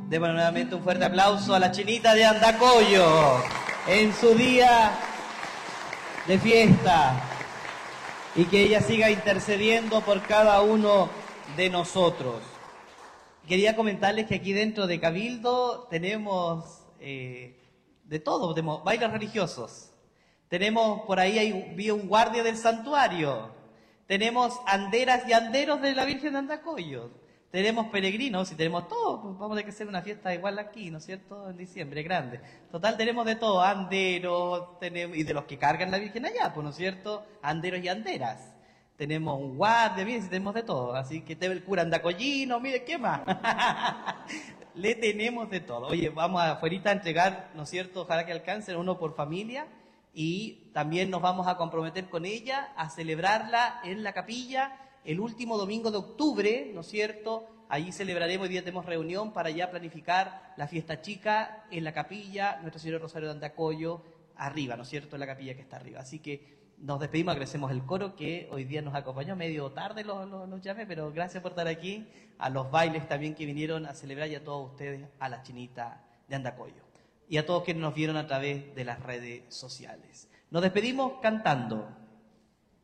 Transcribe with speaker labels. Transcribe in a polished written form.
Speaker 1: Demos nuevamente un fuerte aplauso a la Chinita de Andacollo en su día de fiesta y que ella siga intercediendo por cada uno de nosotros. Quería comentarles que aquí dentro de Cabildo tenemos de todo, tenemos bailes religiosos, tenemos por ahí vi un guardia del santuario, tenemos anderas y anderos de la Virgen de Andacollo, tenemos peregrinos y tenemos todo. Pues vamos a tener que hacer una fiesta igual aquí, ¿no es cierto? En diciembre, grande. Total, tenemos de todo, anderos, tenemos, y de los que cargan la Virgen allá, pues, ¿no es cierto? Anderos y anderas. Tenemos un guardia, bien, tenemos de todo. Así que el cura andacollino, mire, ¿qué más? Le tenemos de todo. Oye, vamos afuera a entregar, ¿no es cierto? Ojalá que alcancen uno por familia. Y también nos vamos a comprometer con ella a celebrarla en la capilla el último domingo de octubre, ¿no es cierto? Allí celebraremos, hoy día tenemos reunión para ya planificar la fiesta chica en la capilla, Nuestra Señora Rosario de Andacollo, arriba, ¿no es cierto? En la capilla que está arriba. Así que nos despedimos, agradecemos el coro que hoy día nos acompañó, medio tarde los llamé, pero gracias por estar aquí, a los bailes también que vinieron a celebrar y a todos ustedes, a la Chinita de Andacollo. Y a todos quienes nos vieron a través de las redes sociales. Nos despedimos cantando.